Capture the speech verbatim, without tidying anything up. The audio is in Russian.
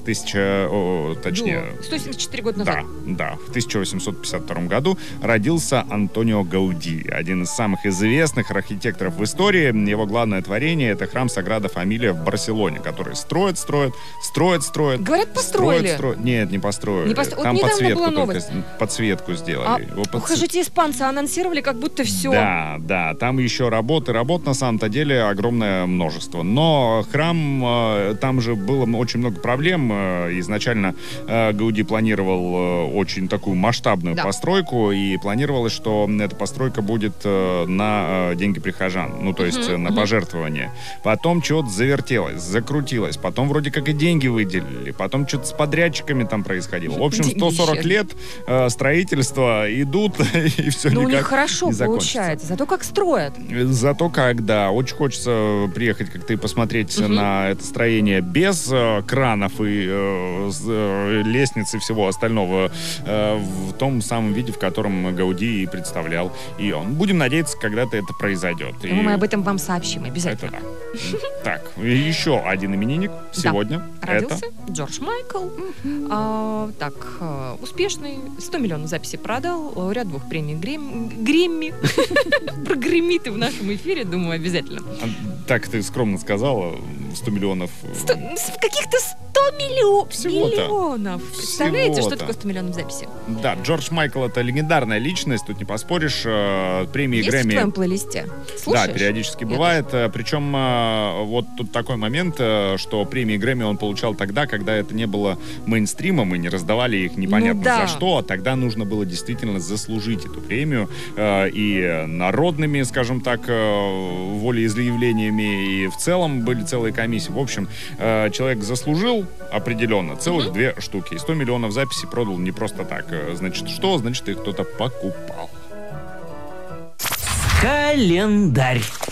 тысяча, о, точнее... сто семьдесят четыре года назад. Да, да. В тысяча восемьсот пятьдесят втором году родился Антонио Гауди, один из самых известных архитекторов в истории. Его главное творение — это храм Саграда Фамилия в Барселоне, который строят, строят, строят, строят. Говорят, построили. Строят, строят. Нет, не построили. Не пост... Там вот подсветку была только, подсветку сделали. А, Его подс... Скажите, испанцы анонсировали, как будто все. Да, да, там еще работы, работ на самом-то деле огромное множество. Но храм, там же было очень много проблем. Изначально Гауди планировал очень такую масштабную да. постройку, и планировалось, что эта постройка будет на деньги прихожан, ну, то есть uh-huh, на uh-huh. пожертвования. Потом что-то завертелось, закрутилось, потом вроде как и деньги выделили, потом что-то с подрядчиками там происходило. В общем, сто сорок лет строительства идут, и все ну, никак у них хорошо не получается, зато как строят. Зато как, да. Очень хочется приехать как-то и посмотреть uh-huh. на это строение без э, кранов и э, э, лестниц и всего остального э, в том самом виде, в котором Гауди и представлял. И он. Будем надеяться, когда-то это произойдет. И... Мы об этом вам сообщим обязательно. Это да. Так, еще один именинник сегодня. Да. Родился Джордж Майкл. А, так, успешный. сто миллионов записей продал. Лауреат двух премий Грэмми. Прогремит и в нашем эфире, думаю, обязательно. Так ты скромно сказала, сто миллионов. сто, каких-то сто миллион, Всего-то. миллионов. Представляете, Всего-то. что такое сто миллионов записей? Да, Джордж Майкл — это легендарная личность, тут не поспоришь. Премии Есть Грэмми... в твоем плейлисте? Слушаешь? Да, периодически Я бывает. тоже. Причем вот тут такой момент, что премии Грэмми он получал тогда, когда это не было мейнстримом, и не раздавали их непонятно ну, да. за что, а тогда нужно было действительно заслужить эту премию. И народными, скажем так, волеизъявлениями, и в целом были целые комиссии. В общем, человек заслужил определенно целых mm-hmm. две штуки. И сто миллионов записей продал не просто так. Значит, что? Значит, их кто-то покупал. Календарь.